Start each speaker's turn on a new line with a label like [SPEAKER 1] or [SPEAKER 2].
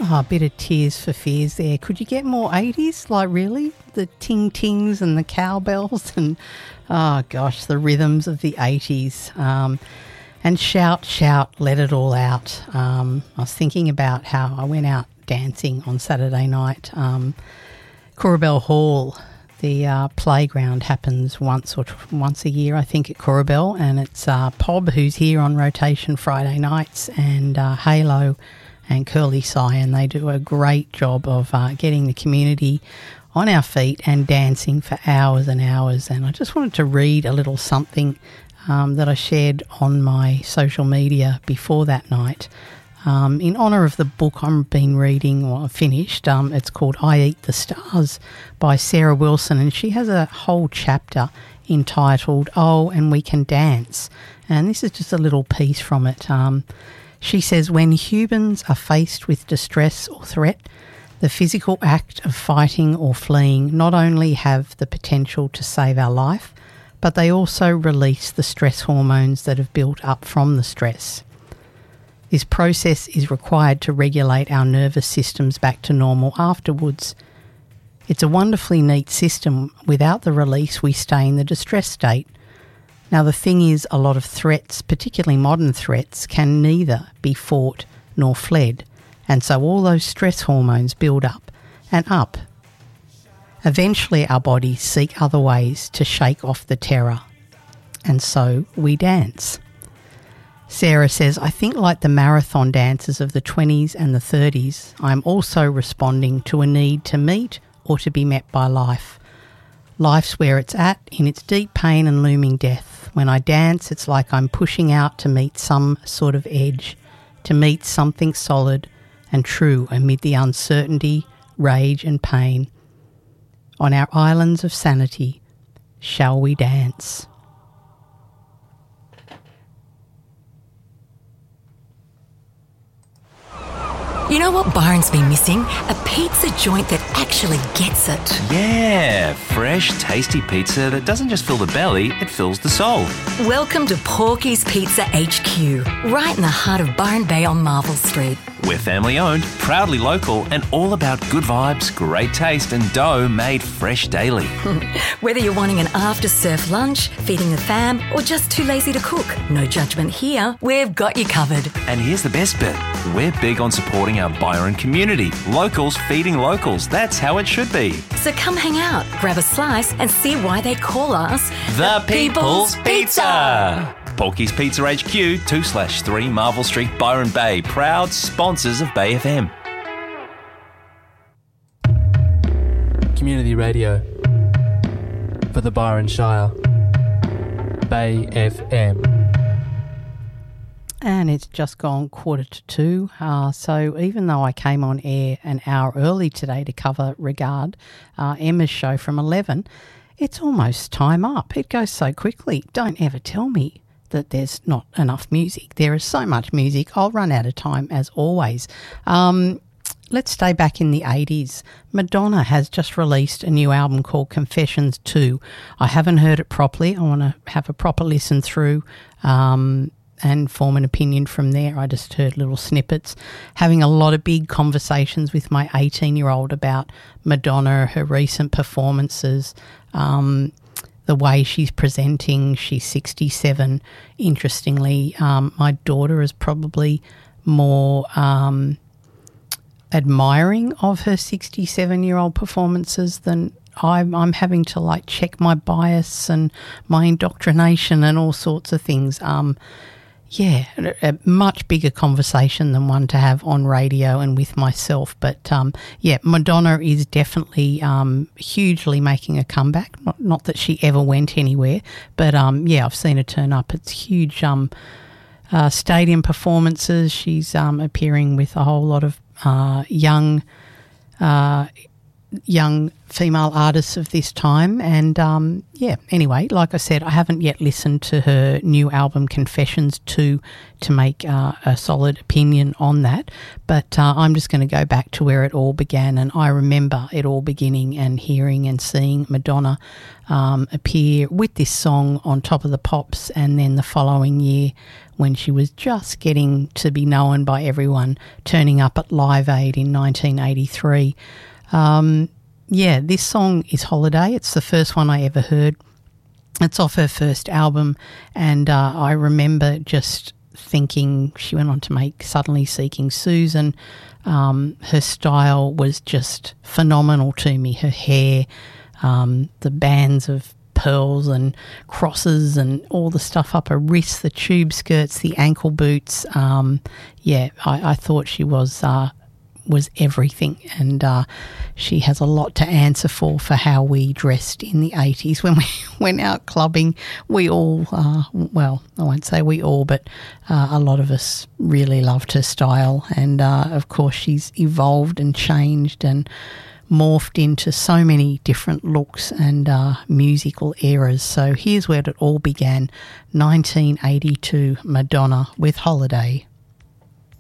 [SPEAKER 1] Oh, a bit of Tears for Fears there. Could you get more 80s? Like, really? The ting-tings and the cowbells and, oh, gosh, the rhythms of the 80s. And shout, shout, let it all out. I was thinking about how I went out dancing on Saturday night. Corabell Hall, the playground happens once a year, I think, at Corabell, and it's Pob, who's here on rotation Friday nights, and Halo and Curly Cy, and they do a great job of getting the community on our feet and dancing for hours and hours. And I just wanted to read a little something that I shared on my social media before that night. In honour of the book I've been reading, or finished, it's called I Eat the Stars by Sarah Wilson, and she has a whole chapter entitled Oh, and We Can Dance. And this is just a little piece from it. She says, when humans are faced with distress or threat, the physical act of fighting or fleeing not only have the potential to save our life, but they also release the stress hormones that have built up from the stress. This process is required to regulate our nervous systems back to normal afterwards. It's a wonderfully neat system. Without the release, we stay in the distress state. Now, the thing is, a lot of threats, particularly modern threats, can neither be fought nor fled. And so all those stress hormones build up and up. Eventually, our bodies seek other ways to shake off the terror. And so we dance. Sarah says, I think like the marathon dancers of the 20s and the 30s, I'm also responding to a need to meet or to be met by life. Life's where it's at, in its deep pain and looming death. When I dance, it's like I'm pushing out to meet some sort of edge, to meet something solid and true amid the uncertainty, rage and pain. On our islands of sanity, shall we dance?
[SPEAKER 2] You know what Byron's been missing? A pizza joint that actually gets it.
[SPEAKER 3] Yeah, fresh, tasty pizza that doesn't just fill the belly, it fills the soul.
[SPEAKER 2] Welcome to Porky's Pizza HQ, right in the heart of Byron Bay on Marvel Street.
[SPEAKER 3] We're family owned, proudly local, and all about good vibes, great taste, and dough made fresh daily.
[SPEAKER 2] Whether you're wanting an after-surf lunch, feeding the fam, or just too lazy to cook, no judgment here. We've got you covered.
[SPEAKER 3] And here's the best bit. We're big on supporting our Byron community. Locals feeding locals. That's how it should be.
[SPEAKER 2] So come hang out, grab a slice, and see why they call us
[SPEAKER 3] The People's Pizza. Porky's Pizza HQ, 2/3 Marvel Street, Byron Bay. Proud sponsors of Bay FM.
[SPEAKER 4] Community radio for the Byron Shire. Bay FM.
[SPEAKER 1] And it's just gone 1:45. So even though I came on air an hour early today to cover Regard, Emma's show from 11, it's almost time up. It goes so quickly. Don't ever tell me that there's not enough music. There is so much music. I'll run out of time as always. Let's stay back in the 80s. Madonna has just released a new album called Confessions 2. I haven't heard it properly. I want to have a proper listen through and form an opinion from there. I just heard little snippets. Having a lot of big conversations with my 18-year-old about Madonna, her recent performances, the way she's presenting. She's 67. Interestingly, my daughter is probably more admiring of her 67-year-old performances than I'm having to check my bias and my indoctrination and all sorts of things. Yeah, a much bigger conversation than one to have on radio and with myself. But, yeah, Madonna is definitely hugely making a comeback. Not that she ever went anywhere, but, yeah, I've seen her turn up. It's huge stadium performances. She's appearing with a whole lot of young young female artists of this time. And, anyway, like I said, I haven't yet listened to her new album Confessions 2 to make a solid opinion on that. But I'm just going to go back to where it all began. And I remember it all beginning and hearing and seeing Madonna appear with this song on Top of the Pops, and then the following year when she was just getting to be known by everyone, turning up at Live Aid in 1983. This song is Holiday. It's the first one I ever heard. It's off her first album, and I remember just thinking, she went on to make Suddenly Seeking Susan. Her style was just phenomenal to me. Her hair, the bands of pearls and crosses and all the stuff up her wrists, the tube skirts, the ankle boots. I thought she was everything, and she has a lot to answer for how we dressed in the 80s when we went out clubbing. We all, I won't say we all, but a lot of us really loved her style, and of course she's evolved and changed and morphed into so many different looks and musical eras. So here's where it all began, 1982, Madonna with Holiday.